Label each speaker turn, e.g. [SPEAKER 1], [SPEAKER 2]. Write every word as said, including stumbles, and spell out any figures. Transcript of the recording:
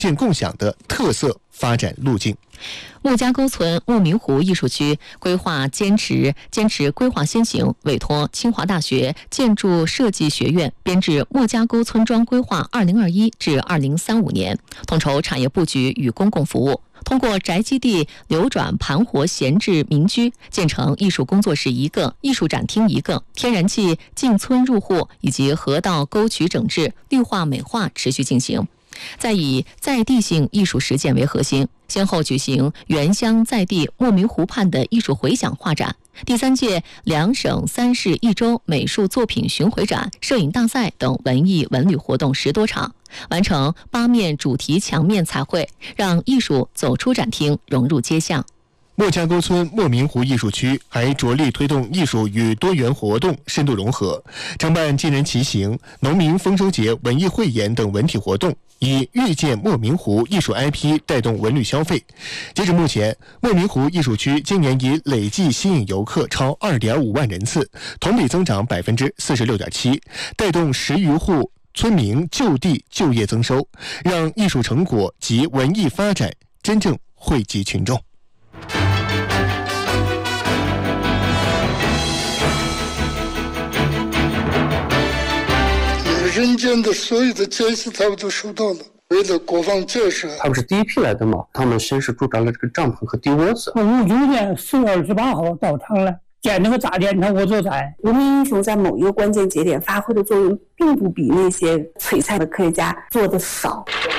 [SPEAKER 1] 建共享的特色发展路径。
[SPEAKER 2] 木家沟村牧民湖艺术区规划坚持坚持规划先行，委托清华大学建筑设计学院编制木家沟村庄规划二零二一至二零三五年，统筹产业布局与公共服务，通过宅基地流转盘活闲置民居，建成艺术工作室一个、艺术展厅一个，天然气进村入户以及河道沟渠整治、绿化美化持续进行。再以在地性艺术实践为核心，先后举行原乡在地牧民湖畔的艺术回响画展、第三届两省三市一周美术作品巡回展、摄影大赛等文艺文旅活动十多场，完成八面主题墙面彩绘，让艺术走出展厅，融入街巷。
[SPEAKER 1] 莫家沟村牧民湖艺术区还着力推动艺术与多元活动深度融合，承办金人骑行、农民丰收节文艺汇演等文体活动，以遇见牧民湖艺术 I P 带动文旅消费。截至目前，牧民湖艺术区今年已累计吸引游客超 二点五万人次，同比增长 百分之四十六点七， 带动十余户村民就地就业增收，让艺术成果及文艺发展真正惠及群众。
[SPEAKER 3] 人间的所有的艰辛他们都收到了，为了国防建设。
[SPEAKER 4] 他们是第一批来的嘛，他们先是驻扎了这个帐篷和地窝子。
[SPEAKER 5] 我五九年四月二十八号到场了，建那个大电厂我就在。
[SPEAKER 6] 无名英雄在某一个关键节点发挥的作用，并不比那些璀璨的科学家做的少。